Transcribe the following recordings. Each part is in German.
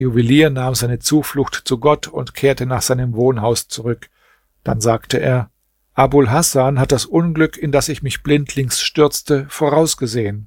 Juwelier nahm seine Zuflucht zu Gott und kehrte nach seinem Wohnhaus zurück. Dann sagte er: Abul Hasan hat das Unglück, in das ich mich blindlings stürzte, vorausgesehen.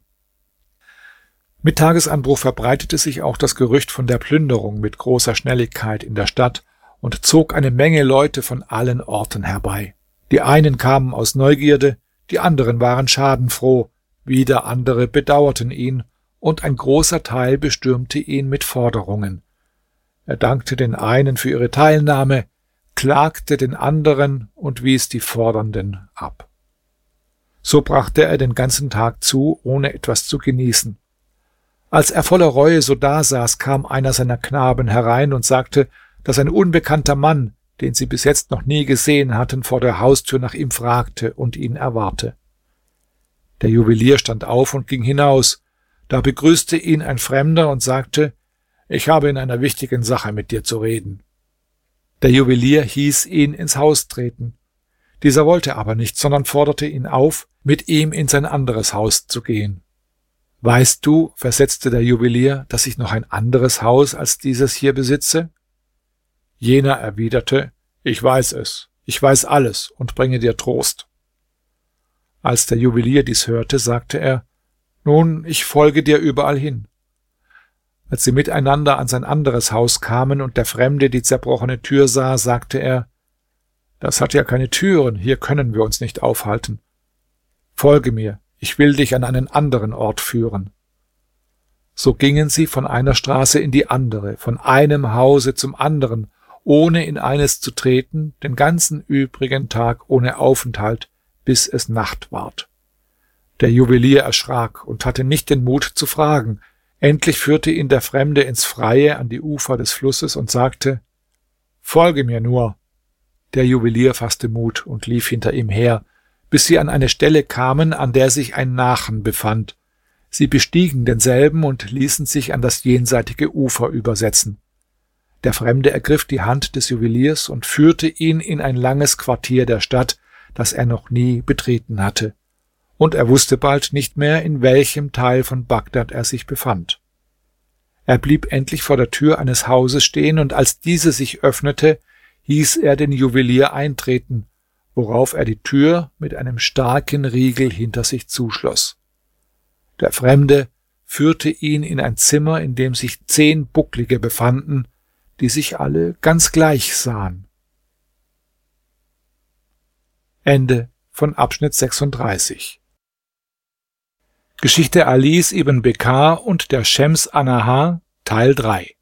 Mit Tagesanbruch verbreitete sich auch das Gerücht von der Plünderung mit großer Schnelligkeit in der Stadt und zog eine Menge Leute von allen Orten herbei. Die einen kamen aus Neugierde, die anderen waren schadenfroh, wieder andere bedauerten ihn, und ein großer Teil bestürmte ihn mit Forderungen. Er dankte den einen für ihre Teilnahme, klagte den anderen und wies die Fordernden ab. So brachte er den ganzen Tag zu, ohne etwas zu genießen. Als er voller Reue so dasaß, kam einer seiner Knaben herein und sagte, dass ein unbekannter Mann, den sie bis jetzt noch nie gesehen hatten, vor der Haustür nach ihm fragte und ihn erwarte. Der Juwelier stand auf und ging hinaus. Da begrüßte ihn ein Fremder und sagte: Ich habe in einer wichtigen Sache mit dir zu reden. Der Juwelier hieß ihn ins Haus treten. Dieser wollte aber nicht, sondern forderte ihn auf, mit ihm in sein anderes Haus zu gehen. Weißt du, versetzte der Juwelier, dass ich noch ein anderes Haus als dieses hier besitze? Jener erwiderte: Ich weiß es, ich weiß alles und bringe dir Trost. Als der Juwelier dies hörte, sagte er: Nun, ich folge dir überall hin. Als sie miteinander an sein anderes Haus kamen und der Fremde die zerbrochene Tür sah, sagte er: Das hat ja keine Türen, hier können wir uns nicht aufhalten. Folge mir, ich will dich an einen anderen Ort führen. So gingen sie von einer Straße in die andere, von einem Hause zum anderen, ohne in eines zu treten, den ganzen übrigen Tag ohne Aufenthalt, bis es Nacht ward. Der Juwelier erschrak und hatte nicht den Mut zu fragen. Endlich führte ihn der Fremde ins Freie an die Ufer des Flusses und sagte: Folge mir nur. Der Juwelier fasste Mut und lief hinter ihm her, bis sie an eine Stelle kamen, an der sich ein Nachen befand. Sie bestiegen denselben und ließen sich an das jenseitige Ufer übersetzen. Der Fremde ergriff die Hand des Juweliers und führte ihn in ein langes Quartier der Stadt, das er noch nie betreten hatte, und er wusste bald nicht mehr, in welchem Teil von Bagdad er sich befand. Er blieb endlich vor der Tür eines Hauses stehen, und als diese sich öffnete, hieß er den Juwelier eintreten, worauf er die Tür mit einem starken Riegel hinter sich zuschloss. Der Fremde führte ihn in ein Zimmer, in dem sich 10 Bucklige befanden, die sich alle ganz gleich sahen. Ende von Abschnitt 36. Geschichte Alis ibn Bekar und der Schems Annahar, Teil 3.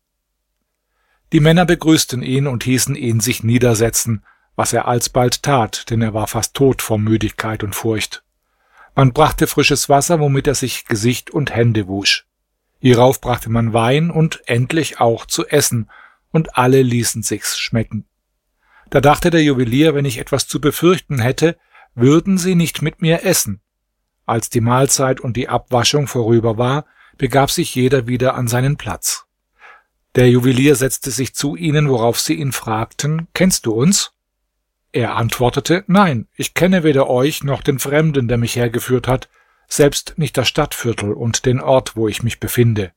Die Männer begrüßten ihn und hießen ihn sich niedersetzen, was er alsbald tat, denn er war fast tot vor Müdigkeit und Furcht. Man brachte frisches Wasser, womit er sich Gesicht und Hände wusch. Hierauf brachte man Wein und endlich auch zu essen, und alle ließen sich's schmecken. Da dachte der Juwelier, wenn ich etwas zu befürchten hätte, würden sie nicht mit mir essen. Als die Mahlzeit und die Abwaschung vorüber war, begab sich jeder wieder an seinen Platz. Der Juwelier setzte sich zu ihnen, worauf sie ihn fragten: Kennst du uns? Er antwortete: Nein, ich kenne weder euch noch den Fremden, der mich hergeführt hat, selbst nicht das Stadtviertel und den Ort, wo ich mich befinde.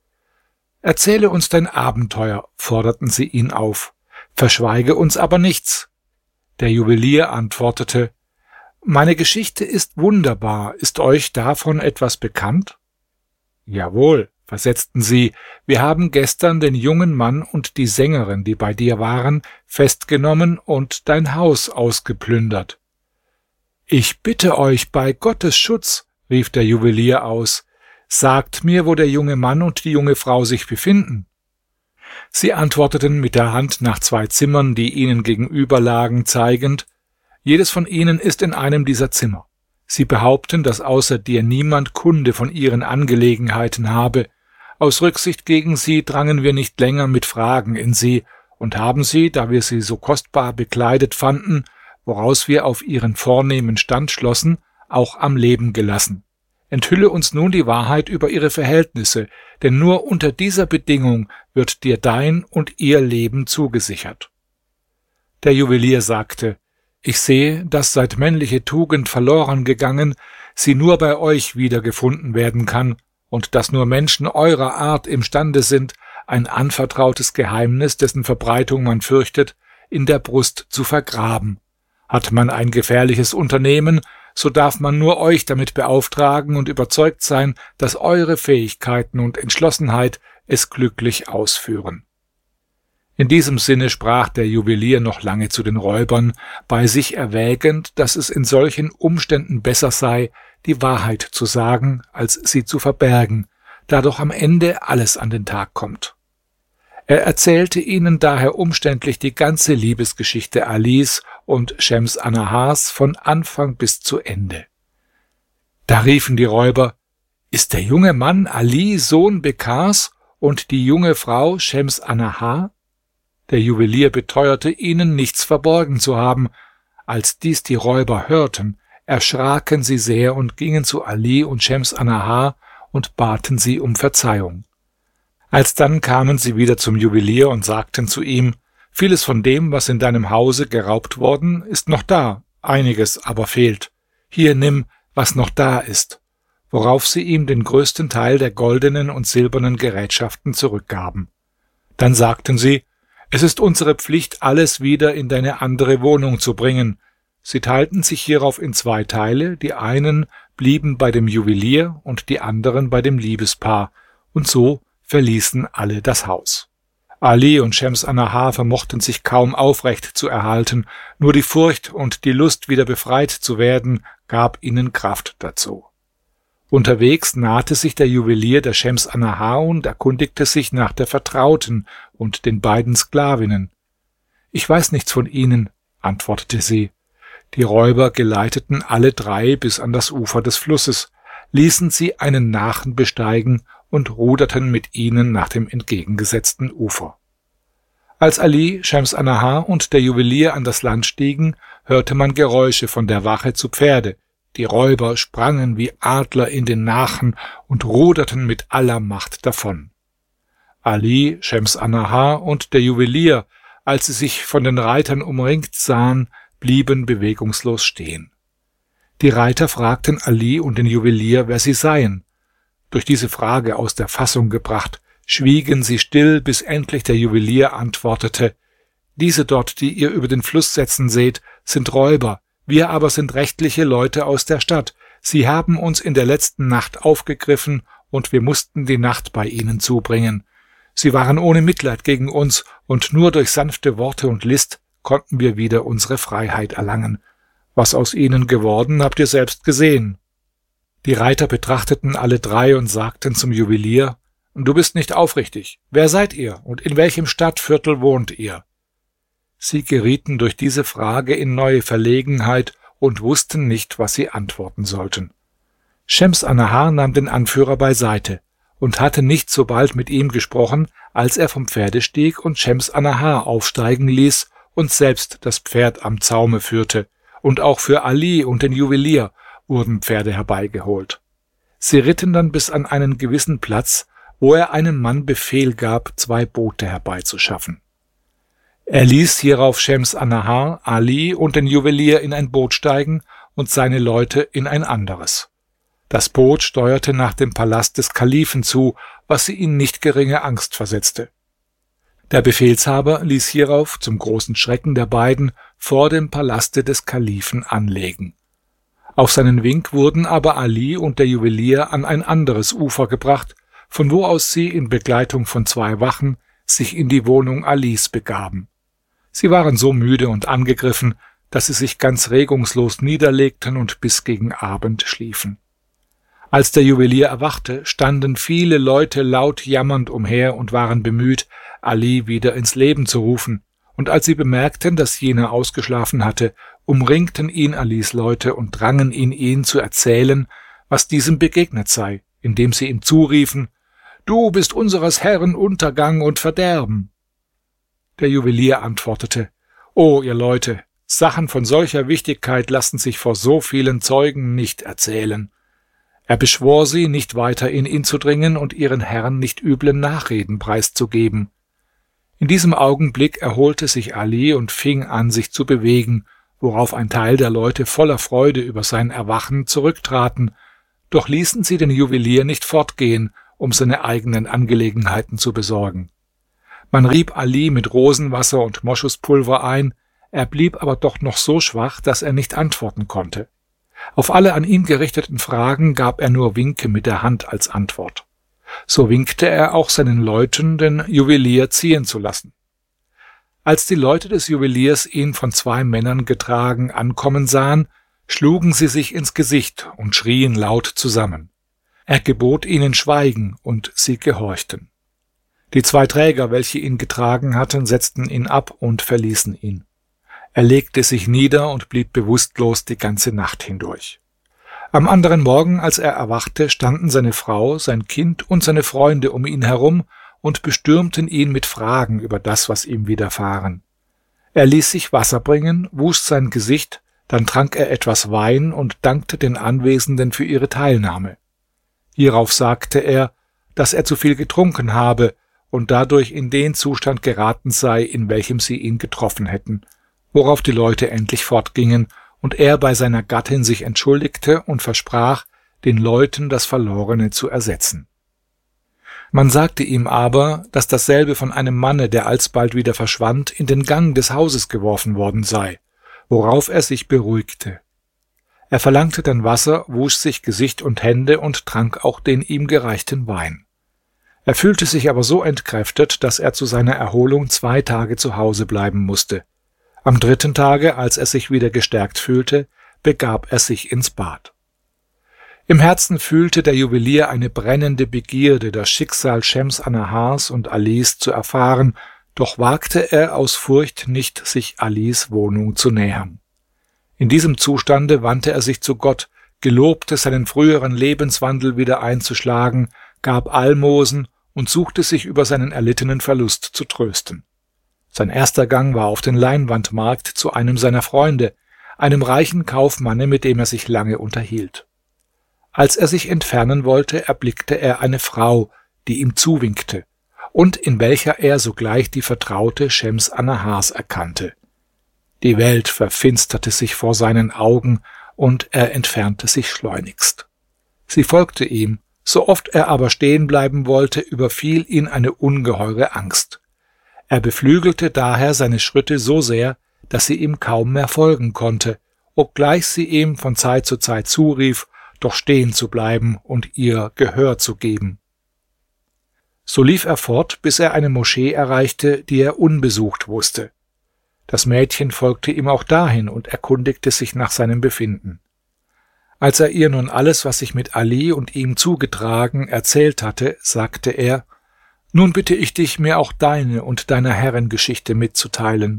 Erzähle uns dein Abenteuer, forderten sie ihn auf. Verschweige uns aber nichts. Der Juwelier antwortete: Meine Geschichte ist wunderbar. Ist euch davon etwas bekannt? Jawohl, versetzten sie, wir haben gestern den jungen Mann und die Sängerin, die bei dir waren, festgenommen und dein Haus ausgeplündert. Ich bitte euch bei Gottes Schutz, rief der Juwelier aus, sagt mir, wo der junge Mann und die junge Frau sich befinden. Sie antworteten mit der Hand nach 2 Zimmern, die ihnen gegenüber lagen, zeigend: Jedes von ihnen ist in einem dieser Zimmer. Sie behaupten, dass außer dir niemand Kunde von ihren Angelegenheiten habe. Aus Rücksicht gegen sie drangen wir nicht länger mit Fragen in sie und haben sie, da wir sie so kostbar bekleidet fanden, woraus wir auf ihren vornehmen Stand schlossen, auch am Leben gelassen. Enthülle uns nun die Wahrheit über ihre Verhältnisse, denn nur unter dieser Bedingung wird dir dein und ihr Leben zugesichert. Der Juwelier sagte: Ich sehe, dass seit männliche Tugend verloren gegangen, sie nur bei euch wiedergefunden werden kann, und dass nur Menschen eurer Art imstande sind, ein anvertrautes Geheimnis, dessen Verbreitung man fürchtet, in der Brust zu vergraben. Hat man ein gefährliches Unternehmen, so darf man nur euch damit beauftragen und überzeugt sein, dass eure Fähigkeiten und Entschlossenheit es glücklich ausführen. In diesem Sinne sprach der Juwelier noch lange zu den Räubern, bei sich erwägend, dass es in solchen Umständen besser sei, die Wahrheit zu sagen, als sie zu verbergen, da doch am Ende alles an den Tag kommt. Er erzählte ihnen daher umständlich die ganze Liebesgeschichte Alis und Schems Annahars von Anfang bis zu Ende. Da riefen die Räuber: Ist der junge Mann Ali Sohn Bekars und die junge Frau Schems Annahar? Der Juwelier beteuerte ihnen, nichts verborgen zu haben. Als dies die Räuber hörten, erschraken sie sehr und gingen zu Ali und Schems Annahar und baten sie um Verzeihung. Alsdann kamen sie wieder zum Juwelier und sagten zu ihm: Vieles von dem, was in deinem Hause geraubt worden, ist noch da, einiges aber fehlt. Hier nimm, was noch da ist, worauf sie ihm den größten Teil der goldenen und silbernen Gerätschaften zurückgaben. Dann sagten sie: Es ist unsere Pflicht, alles wieder in deine andere Wohnung zu bringen. Sie teilten sich hierauf in 2 Teile, die einen blieben bei dem Juwelier und die anderen bei dem Liebespaar, und so verließen alle das Haus. Ali und Schems Annahar vermochten sich kaum aufrecht zu erhalten, nur die Furcht und die Lust, wieder befreit zu werden, gab ihnen Kraft dazu. Unterwegs nahte sich der Juwelier der Schems Annahar und erkundigte sich nach der Vertrauten und den beiden Sklavinnen. »Ich weiß nichts von ihnen«, antwortete sie. Die Räuber geleiteten alle 3 bis an das Ufer des Flusses, ließen sie einen Nachen besteigen und ruderten mit ihnen nach dem entgegengesetzten Ufer. Als Ali, Schems Annahar und der Juwelier an das Land stiegen, hörte man Geräusche von der Wache zu Pferde. Die Räuber sprangen wie Adler in den Nachen und ruderten mit aller Macht davon. Ali, Schems Annahar und der Juwelier, als sie sich von den Reitern umringt sahen, blieben bewegungslos stehen. Die Reiter fragten Ali und den Juwelier, wer sie seien. Durch diese Frage aus der Fassung gebracht, schwiegen sie still, bis endlich der Juwelier antwortete: Diese dort, die ihr über den Fluss setzen seht, sind Räuber, wir aber sind rechtliche Leute aus der Stadt. Sie haben uns in der letzten Nacht aufgegriffen, und wir mussten die Nacht bei ihnen zubringen. Sie waren ohne Mitleid gegen uns, und nur durch sanfte Worte und List konnten wir wieder unsere Freiheit erlangen. Was aus ihnen geworden, habt ihr selbst gesehen. Die Reiter betrachteten alle 3 und sagten zum Juwelier: Du bist nicht aufrichtig. Wer seid ihr und in welchem Stadtviertel wohnt ihr? Sie gerieten durch diese Frage in neue Verlegenheit und wussten nicht, was sie antworten sollten. Schems Annahar nahm den Anführer beiseite und hatte nicht so bald mit ihm gesprochen, als er vom Pferde stieg und Schems Annahar aufsteigen ließ und selbst das Pferd am Zaume führte, und auch für Ali und den Juwelier wurden Pferde herbeigeholt. Sie ritten dann bis an einen gewissen Platz, wo er einem Mann Befehl gab, 2 Boote herbeizuschaffen. Er ließ hierauf Schems Annahar, Ali und den Juwelier in ein Boot steigen und seine Leute in ein anderes. Das Boot steuerte nach dem Palast des Kalifen zu, was sie in nicht geringe Angst versetzte. Der Befehlshaber ließ hierauf, zum großen Schrecken der beiden, vor dem Palaste des Kalifen anlegen. Auf seinen Wink wurden aber Ali und der Juwelier an ein anderes Ufer gebracht, von wo aus sie in Begleitung von 2 Wachen sich in die Wohnung Alis begaben. Sie waren so müde und angegriffen, dass sie sich ganz regungslos niederlegten und bis gegen Abend schliefen. Als der Juwelier erwachte, standen viele Leute laut jammernd umher und waren bemüht, Ali wieder ins Leben zu rufen, und als sie bemerkten, dass jener ausgeschlafen hatte, umringten ihn Alis Leute und drangen ihn zu erzählen, was diesem begegnet sei, indem sie ihm zuriefen: Du bist unseres Herrn Untergang und Verderben. Der Juwelier antwortete: O ihr Leute, Sachen von solcher Wichtigkeit lassen sich vor so vielen Zeugen nicht erzählen. Er beschwor sie, nicht weiter in ihn zu dringen und ihren Herrn nicht üblen Nachreden preiszugeben. In diesem Augenblick erholte sich Ali und fing an, sich zu bewegen, worauf ein Teil der Leute voller Freude über sein Erwachen zurücktraten, doch ließen sie den Juwelier nicht fortgehen, um seine eigenen Angelegenheiten zu besorgen. Man rieb Ali mit Rosenwasser und Moschuspulver ein, er blieb aber doch noch so schwach, dass er nicht antworten konnte. Auf alle an ihn gerichteten Fragen gab er nur Winke mit der Hand als Antwort. So winkte er auch seinen Leuten, den Juwelier ziehen zu lassen. Als die Leute des Juweliers ihn von 2 Männern getragen ankommen sahen, schlugen sie sich ins Gesicht und schrien laut zusammen. Er gebot ihnen Schweigen, und sie gehorchten. Die 2 Träger, welche ihn getragen hatten, setzten ihn ab und verließen ihn. Er legte sich nieder und blieb bewusstlos die ganze Nacht hindurch. Am anderen Morgen, als er erwachte, standen seine Frau, sein Kind und seine Freunde um ihn herum und bestürmten ihn mit Fragen über das, was ihm widerfahren. Er ließ sich Wasser bringen, wusch sein Gesicht, dann trank er etwas Wein und dankte den Anwesenden für ihre Teilnahme. Hierauf sagte er, dass er zu viel getrunken habe und dadurch in den Zustand geraten sei, in welchem sie ihn getroffen hätten, worauf die Leute endlich fortgingen und er bei seiner Gattin sich entschuldigte und versprach, den Leuten das Verlorene zu ersetzen. Man sagte ihm aber, dass dasselbe von einem Manne, der alsbald wieder verschwand, in den Gang des Hauses geworfen worden sei, worauf er sich beruhigte. Er verlangte dann Wasser, wusch sich Gesicht und Hände und trank auch den ihm gereichten Wein. Er fühlte sich aber so entkräftet, dass er zu seiner Erholung 2 Tage zu Hause bleiben musste. Am 3. Tage, als er sich wieder gestärkt fühlte, begab er sich ins Bad. Im Herzen fühlte der Juwelier eine brennende Begierde, das Schicksal Schems Annahars und Alis zu erfahren, doch wagte er aus Furcht nicht, sich Alis Wohnung zu nähern. In diesem Zustande wandte er sich zu Gott, gelobte, seinen früheren Lebenswandel wieder einzuschlagen, gab Almosen und suchte sich über seinen erlittenen Verlust zu trösten. Sein erster Gang war auf den Leinwandmarkt zu einem seiner Freunde, einem reichen Kaufmanne, mit dem er sich lange unterhielt. Als er sich entfernen wollte, erblickte er eine Frau, die ihm zuwinkte und in welcher er sogleich die Vertraute Schems Annahars erkannte. Die Welt verfinsterte sich vor seinen Augen und er entfernte sich schleunigst. Sie folgte ihm, so oft er aber stehen bleiben wollte, überfiel ihn eine ungeheure Angst. Er beflügelte daher seine Schritte so sehr, dass sie ihm kaum mehr folgen konnte, obgleich sie ihm von Zeit zu Zeit zurief, doch stehen zu bleiben und ihr Gehör zu geben. So lief er fort, bis er eine Moschee erreichte, die er unbesucht wusste. Das Mädchen folgte ihm auch dahin und erkundigte sich nach seinem Befinden. Als er ihr nun alles, was sich mit Ali und ihm zugetragen, erzählt hatte, sagte er: »Nun bitte ich dich, mir auch deine und deiner Herrin Geschichte mitzuteilen.«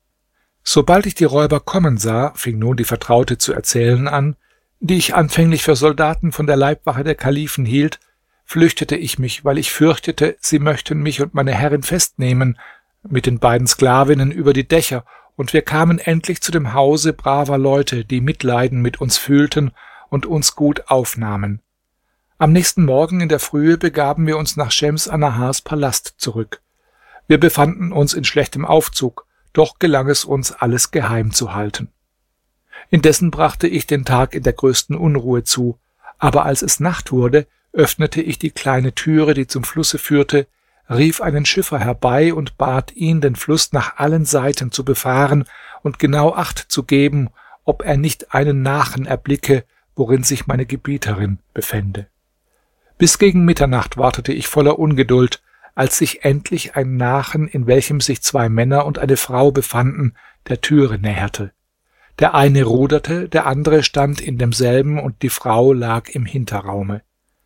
»Sobald ich die Räuber kommen sah«, fing nun die Vertraute zu erzählen an, »die ich anfänglich für Soldaten von der Leibwache der Kalifen hielt, flüchtete ich mich, weil ich fürchtete, sie möchten mich und meine Herrin festnehmen, mit den beiden Sklavinnen über die Dächer, und wir kamen endlich zu dem Hause braver Leute, die Mitleiden mit uns fühlten und uns gut aufnahmen. Am nächsten Morgen in der Frühe begaben wir uns nach Schems Annahars Palast zurück. Wir befanden uns in schlechtem Aufzug, doch gelang es uns, alles geheim zu halten. Indessen brachte ich den Tag in der größten Unruhe zu, aber als es Nacht wurde, öffnete ich die kleine Türe, die zum Flusse führte, rief einen Schiffer herbei und bat ihn, den Fluss nach allen Seiten zu befahren und genau Acht zu geben, ob er nicht einen Nachen erblicke, worin sich meine Gebieterin befände. Bis gegen Mitternacht wartete ich voller Ungeduld, als sich endlich ein Nachen, in welchem sich 2 Männer und eine Frau befanden, der Türe näherte. Der eine ruderte, der andere stand in demselben und die Frau lag im Hinterraume.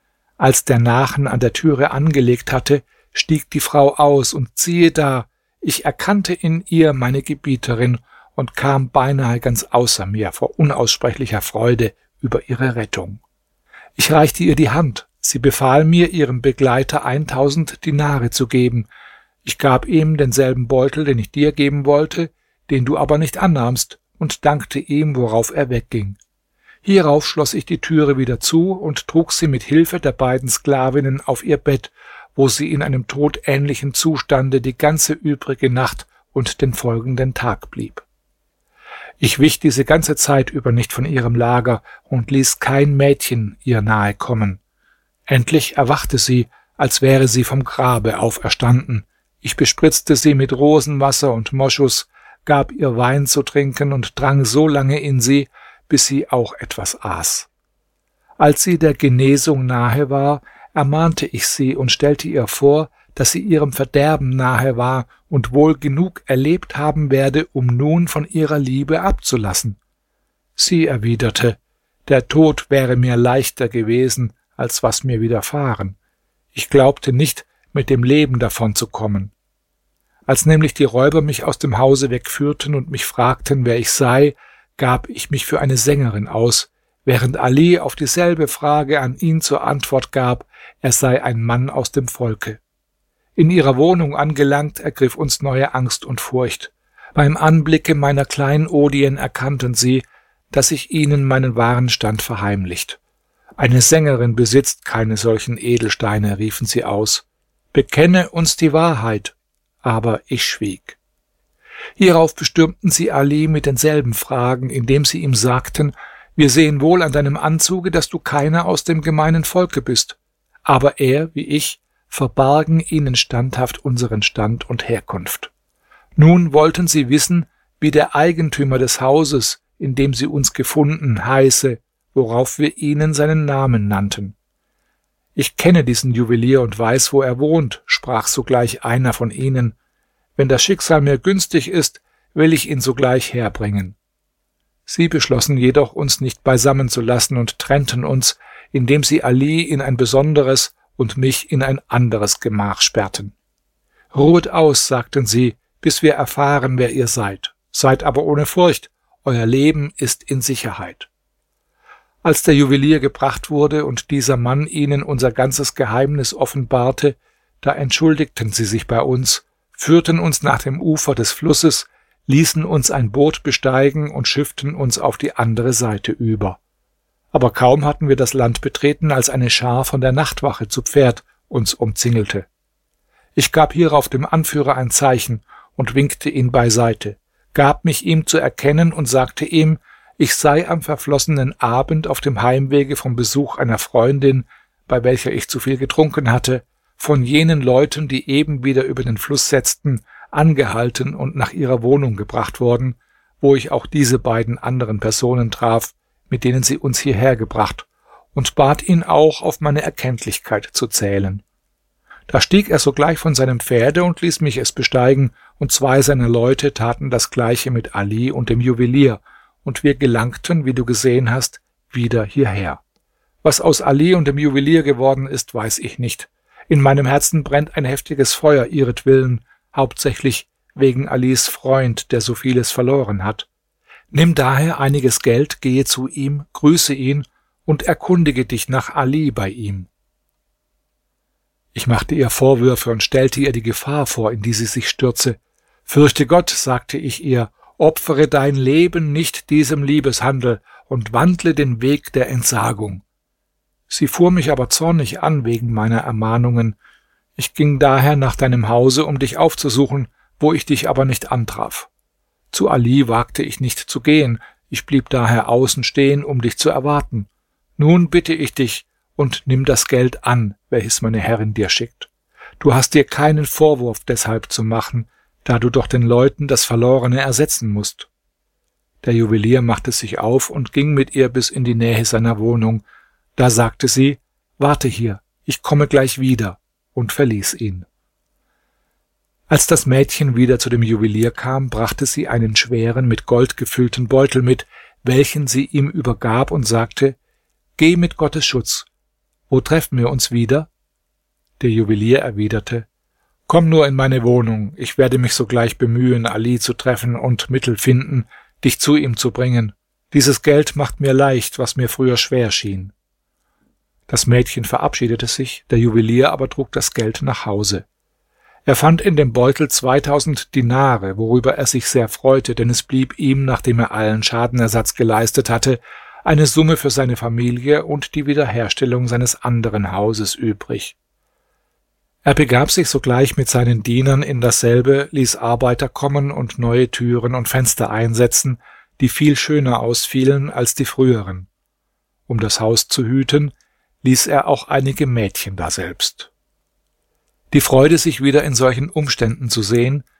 Als der Nachen an der Türe angelegt hatte, stieg die Frau aus, und siehe da, ich erkannte in ihr meine Gebieterin und kam beinahe ganz außer mir vor unaussprechlicher Freude über ihre Rettung. Ich reichte ihr die Hand, sie befahl mir, ihrem Begleiter 1000 Dinare zu geben. Ich gab ihm denselben Beutel, den ich dir geben wollte, den du aber nicht annahmst, und dankte ihm, worauf er wegging. Hierauf schloss ich die Türe wieder zu und trug sie mit Hilfe der beiden Sklavinnen auf ihr Bett, wo sie in einem todähnlichen Zustande die ganze übrige Nacht und den folgenden Tag blieb. Ich wich diese ganze Zeit über nicht von ihrem Lager und ließ kein Mädchen ihr nahe kommen. Endlich erwachte sie, als wäre sie vom Grabe auferstanden. Ich bespritzte sie mit Rosenwasser und Moschus, gab ihr Wein zu trinken und drang so lange in sie, bis sie auch etwas aß. Als sie der Genesung nahe war, ermahnte ich sie und stellte ihr vor, dass sie ihrem Verderben nahe war und wohl genug erlebt haben werde, um nun von ihrer Liebe abzulassen. Sie erwiderte, der Tod wäre mir leichter gewesen, als was mir widerfahren. Ich glaubte nicht, mit dem Leben davon zu kommen. Als nämlich die Räuber mich aus dem Hause wegführten und mich fragten, wer ich sei, gab ich mich für eine Sängerin aus, während Ali auf dieselbe Frage an ihn zur Antwort gab, er sei ein Mann aus dem Volke. In ihrer Wohnung angelangt, ergriff uns neue Angst und Furcht. Beim Anblicke meiner Kleinodien erkannten sie, dass ich ihnen meinen wahren Stand verheimlicht. Eine Sängerin besitzt keine solchen Edelsteine, riefen sie aus. Bekenne uns die Wahrheit. Aber ich schwieg. Hierauf bestürmten sie Ali mit denselben Fragen, indem sie ihm sagten, wir sehen wohl an deinem Anzuge, dass du keiner aus dem gemeinen Volke bist. Aber er, wie ich, verbargen ihnen standhaft unseren Stand und Herkunft. Nun wollten sie wissen, wie der Eigentümer des Hauses, in dem sie uns gefunden, heiße, worauf wir ihnen seinen Namen nannten. Ich kenne diesen Juwelier und weiß, wo er wohnt, sprach sogleich einer von ihnen. Wenn das Schicksal mir günstig ist, will ich ihn sogleich herbringen. Sie beschlossen jedoch, uns nicht beisammen zu lassen und trennten uns, indem sie Ali in ein besonderes und mich in ein anderes Gemach sperrten. Ruhet aus, sagten sie, bis wir erfahren, wer ihr seid. Seid aber ohne Furcht, euer Leben ist in Sicherheit. Als der Juwelier gebracht wurde und dieser Mann ihnen unser ganzes Geheimnis offenbarte, da entschuldigten sie sich bei uns, führten uns nach dem Ufer des Flusses, ließen uns ein Boot besteigen und schifften uns auf die andere Seite über. Aber kaum hatten wir das Land betreten, als eine Schar von der Nachtwache zu Pferd uns umzingelte. Ich gab hierauf dem Anführer ein Zeichen und winkte ihn beiseite, gab mich ihm zu erkennen und sagte ihm, ich sei am verflossenen Abend auf dem Heimwege vom Besuch einer Freundin, bei welcher ich zu viel getrunken hatte, von jenen Leuten, die eben wieder über den Fluss setzten, angehalten und nach ihrer Wohnung gebracht worden, wo ich auch diese beiden anderen Personen traf, mit denen sie uns hierher gebracht, und bat ihn auch, auf meine Erkenntlichkeit zu zählen. Da stieg er sogleich von seinem Pferde und ließ mich es besteigen, und zwei seiner Leute taten das Gleiche mit Ali und dem Juwelier, und wir gelangten, wie du gesehen hast, wieder hierher. Was aus Ali und dem Juwelier geworden ist, weiß ich nicht. In meinem Herzen brennt ein heftiges Feuer ihretwillen, hauptsächlich wegen Alis Freund, der so vieles verloren hat. Nimm daher einiges Geld, gehe zu ihm, grüße ihn und erkundige dich nach Ali bei ihm. Ich machte ihr Vorwürfe und stellte ihr die Gefahr vor, in die sie sich stürze. Fürchte Gott, sagte ich ihr, opfere dein Leben nicht diesem Liebeshandel und wandle den Weg der Entsagung. Sie fuhr mich aber zornig an wegen meiner Ermahnungen. Ich ging daher nach deinem Hause, um dich aufzusuchen, wo ich dich aber nicht antraf. Zu Ali wagte ich nicht zu gehen, ich blieb daher außen stehen, um dich zu erwarten. Nun bitte ich dich und nimm das Geld an, welches meine Herrin dir schickt. Du hast dir keinen Vorwurf deshalb zu machen, da du doch den Leuten das Verlorene ersetzen musst. Der Juwelier machte sich auf und ging mit ihr bis in die Nähe seiner Wohnung. Da sagte sie, warte hier, ich komme gleich wieder, und verließ ihn. Als das Mädchen wieder zu dem Juwelier kam, brachte sie einen schweren, mit Gold gefüllten Beutel mit, welchen sie ihm übergab und sagte, geh mit Gottes Schutz. Wo treffen wir uns wieder? Der Juwelier erwiderte, komm nur in meine Wohnung, ich werde mich sogleich bemühen, Ali zu treffen und Mittel finden, dich zu ihm zu bringen. Dieses Geld macht mir leicht, was mir früher schwer schien. Das Mädchen verabschiedete sich, der Juwelier aber trug das Geld nach Hause. Er fand in dem Beutel 2000 Dinare, worüber er sich sehr freute, denn es blieb ihm, nachdem er allen Schadenersatz geleistet hatte, eine Summe für seine Familie und die Wiederherstellung seines anderen Hauses übrig. Er begab sich sogleich mit seinen Dienern in dasselbe, ließ Arbeiter kommen und neue Türen und Fenster einsetzen, die viel schöner ausfielen als die früheren. Um das Haus zu hüten, ließ er auch einige Mädchen daselbst. Die Freude, sich wieder in solchen Umständen zu sehen,